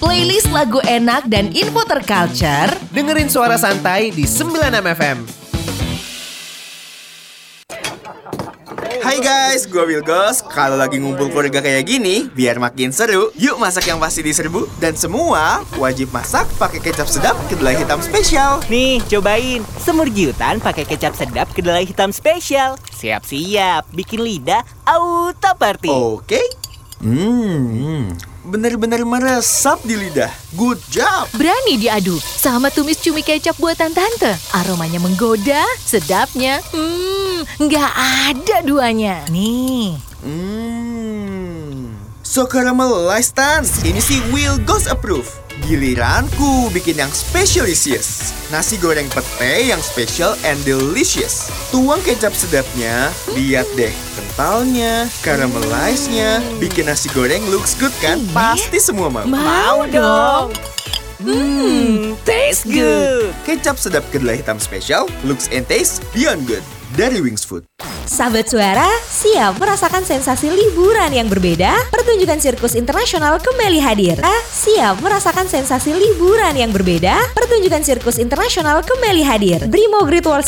Playlist lagu enak dan info terculture. Dengerin suara santai di 96 FM. Hai guys, gue Wilgos. Kalau lagi ngumpul keluarga kayak gini, biar makin seru, yuk masak yang pasti diserbu. Dan semua wajib masak pakai kecap sedap kedelai hitam spesial. Nih, cobain. Semur giutan pakai kecap sedap kedelai hitam spesial. Siap-siap, bikin lidah auto party. Oke. Bener-bener meresap di lidah. Good job. Berani diadu sama tumis cumi kecap buatan tante. Aromanya menggoda, sedapnya. Nggak ada duanya. Nih. So caramelized Tan. Ini sih Wilgos approve. Giliranku bikin yang specialisius. Nasi goreng pete yang special and delicious. Tuang kecap sedapnya. Lihat deh kentalnya, caramelized-nya. Bikin nasi goreng looks good kan? Pasti semua mau. Mau dong. Taste good. Kecap sedap kedelai hitam spesial, looks and taste beyond good. Dari Wings Food. Sahabat Suara, siap merasakan sensasi liburan yang berbeda? Pertunjukan sirkus internasional kembali hadir. Siap merasakan sensasi liburan yang berbeda? Pertunjukan sirkus internasional kembali hadir. Brimo Great Wall